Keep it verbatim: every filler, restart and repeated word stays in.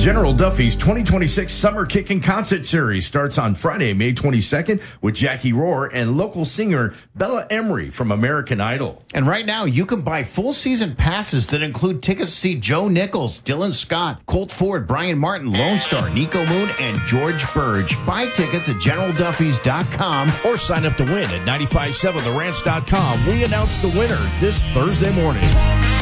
General Duffy's twenty twenty-six Summer Kickin' Concert Series starts on Friday, May twenty-second with Jackie Rohr and local singer Bella Emery from American Idol. And right now, you can buy full season passes that include tickets to see Joe Nichols, Dylan Scott, Colt Ford, Brian Martin, Lone Star, Nico Moon, and George Burge. Buy tickets at general duffys dot com or sign up to win at nine five seven the ranch dot com. We announce the winner this Thursday morning.